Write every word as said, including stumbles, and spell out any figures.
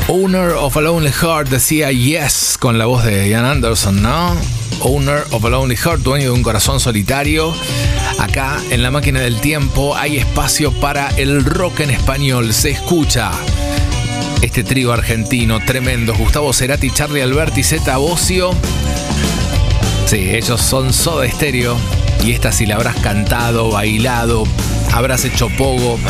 Owner of a Lonely Heart decía Yes con la voz de Ian Anderson, ¿no? Owner of a Lonely Heart, dueño de un corazón solitario. Acá en la máquina del tiempo hay espacio para el rock en español. Se escucha este trío argentino tremendo: Gustavo Cerati, Charly Alberti, Zeta Bosio. Sí, ellos son Soda Stereo. Y esta, si la habrás cantado, bailado, habrás hecho pogo.